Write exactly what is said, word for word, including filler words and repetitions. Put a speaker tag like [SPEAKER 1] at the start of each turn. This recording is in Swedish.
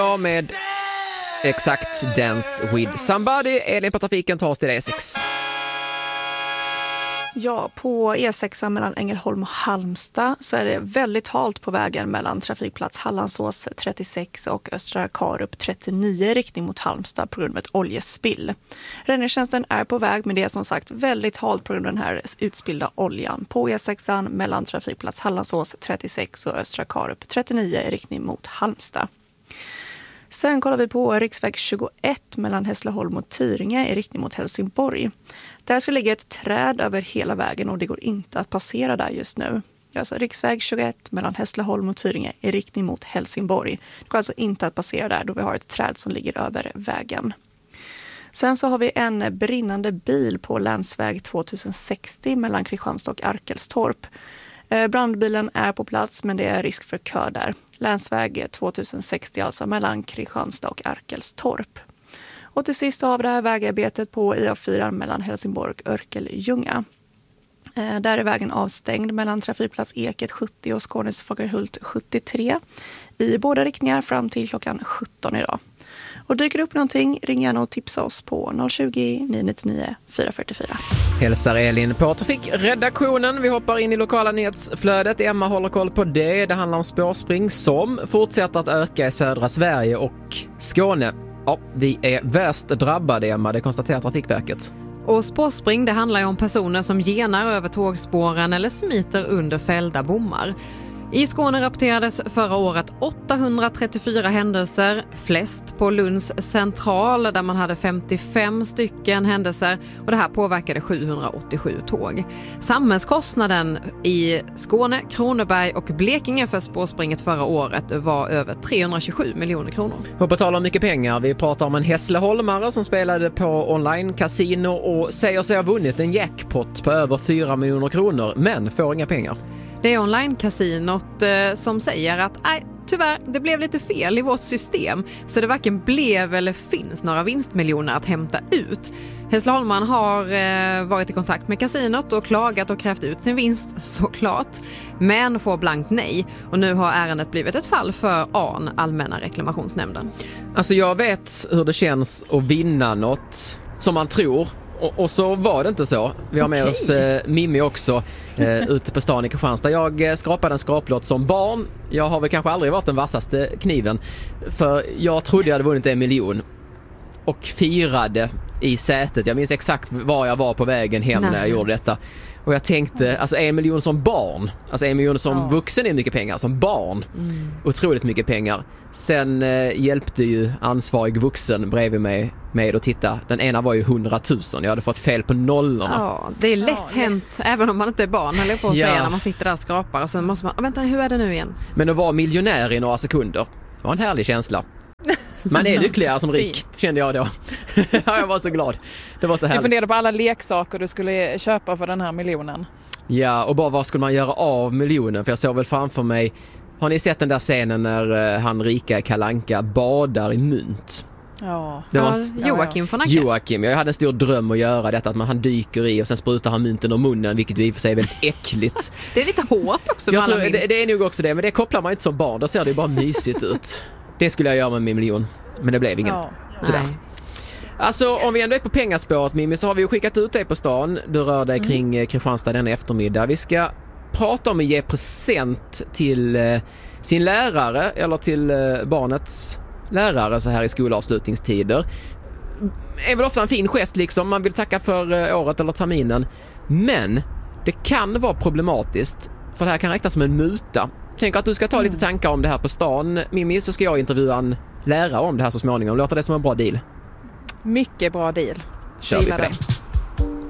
[SPEAKER 1] Ja, med exakt Dance with Somebody. Elin på trafiken tar oss till E sex.
[SPEAKER 2] Ja, på E sex mellan Ängelholm och Halmstad så är det väldigt halt på vägen mellan trafikplats Hallandsås trettiosex och Östra Karup trettionio i riktning mot Halmstad på grund av ett oljespill. Räddningstjänsten är på väg, men det är som sagt väldigt halt på grund av den här utspillda oljan på E sex mellan trafikplats Hallandsås trettiosex och Östra Karup trettionio i riktning mot Halmstad. Sen kollar vi på riksväg tjugoett mellan Hässleholm och Tyringe i riktning mot Helsingborg. Där ska ligga ett träd över hela vägen och det går inte att passera där just nu. Alltså riksväg tjugoett mellan Hässleholm och Tyringe i riktning mot Helsingborg. Det går alltså inte att passera där då vi har ett träd som ligger över vägen. Sen så har vi en brinnande bil på länsväg tvåtusensextio mellan Kristianstad och Arkelstorp. Brandbilen är på plats, men det är risk för kö där. Länsväg tvåtusensextio alltså mellan Kristianstad och Arkelstorp. Och till sist har vi det här vägarbetet på I A fyra mellan Helsingborg och Örkelljunga. Där är vägen avstängd mellan trafikplats Eket sjuttio och Skånes Fagerhult sjuttiotre i båda riktningar fram till klockan sjutton idag. Och dyker upp någonting, ring gärna och tipsa oss på noll tjugo, nio nittionio, fyra fyrtiofyra.
[SPEAKER 1] Hälsar Elin på trafikredaktionen. Vi hoppar in i lokala nyhetsflödet. Emma håller koll på det. Det handlar om spårspring som fortsätter att öka i södra Sverige och Skåne. Ja, vi är värst drabbade, Emma, det konstaterar Trafikverket.
[SPEAKER 3] Och spårspring, det handlar ju om personer som genar över tågspåren eller smiter under fällda bommar. I Skåne rapporterades förra året åttahundratrettiofyra händelser, flest på Lunds central där man hade femtiofem stycken händelser och det här påverkade sjuhundraåttiosju tåg. Samhällskostnaden i Skåne, Kronoberg och Blekinge för spårspringet förra året var över trehundratjugosju miljoner kronor.
[SPEAKER 1] Och på tal om mycket pengar, vi pratar om en Hässleholmare som spelade på online-casino och säger sig ha vunnit en jackpot på över fyra miljoner kronor men får inga pengar.
[SPEAKER 3] Det är online-kasinot eh, som säger att nej, tyvärr, det blev lite fel i vårt system så det varken blev eller finns några vinstmiljoner att hämta ut. Hässleholmaren har eh, varit i kontakt med kasinot och klagat och krävt ut sin vinst såklart, men får blankt nej. Och nu har ärendet blivit ett fall för A N, Allmänna reklamationsnämnden.
[SPEAKER 1] Alltså jag vet hur det känns att vinna något som man tror. Och, och så var det inte så. Vi har med okay. oss eh, Mimmi också eh, ute på stan i Kristianstad. Jag eh, skrapade en skraplott som barn. Jag har väl kanske aldrig varit den vassaste kniven. För jag trodde jag hade vunnit en miljon. Och firade i sätet. Jag minns exakt var jag var på vägen hem Nej. när jag gjorde detta. Och jag tänkte, alltså en miljon som barn. Alltså en miljon som ja. vuxen är mycket pengar. Som barn. Mm. Otroligt mycket pengar. Sen eh, hjälpte ju ansvarig vuxen bredvid mig med att titta. Den ena var ju hundratusen. Jag hade fått fel på nollorna.
[SPEAKER 3] Ja, det är lätt ja, hänt. Det... Även om man inte är barn, eller på att ja. säga när man sitter där och skrapar. Och så måste man, vänta, hur är det nu igen?
[SPEAKER 1] Men att vara miljonär i några sekunder var en härlig känsla. Man är lyckligare som rik, kände jag då. Ja, jag var så glad. Det var så härligt.
[SPEAKER 4] Du funderade på alla leksaker du skulle köpa för den här miljonen.
[SPEAKER 1] Ja, och bara vad skulle man göra av miljonen? För jag såg väl framför mig, har ni sett den där scenen när han rika Kalle Anka badar i mynt?
[SPEAKER 4] Ja.
[SPEAKER 1] Det var
[SPEAKER 3] ja, Joakim von Anka.
[SPEAKER 1] Joakim, jag hade en stor dröm att göra detta, att man, han dyker i och sen sprutar han mynten om munnen, vilket i och för sig är väldigt äckligt.
[SPEAKER 3] Det är lite hårt också.
[SPEAKER 1] Jag tror, det, det är nog också det, men det kopplar man inte som barn, då ser det ju bara mysigt ut. Det skulle jag göra med min miljon, men det blev ingen. Ja. Tyvärr. Alltså, om vi ändå är på pengaspåret, Mimmi, så har vi ju skickat ut dig på stan. Du rör dig mm. kring Kristianstad denna eftermiddag. Vi ska prata om att ge present till eh, sin lärare eller till eh, barnets lärare så här i skolavslutningstider. Det är väl ofta en fin gest liksom. Man vill tacka för eh, året eller terminen. Men det kan vara problematiskt, för det här kan räknas som en muta. Tänk att du ska ta mm. lite tankar om det här på stan. Mimmi, så ska jag intervjua en lärare om det här så småningom. Låter det som en bra deal?
[SPEAKER 4] Mycket bra deal.
[SPEAKER 1] Kör vi på det.